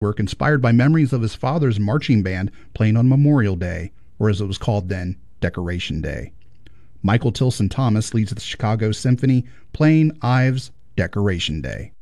work inspired by memories of his father's marching band playing on Memorial Day, or as it was called then, Decoration Day. Michael Tilson Thomas leads the Chicago Symphony playing Ives' Decoration Day.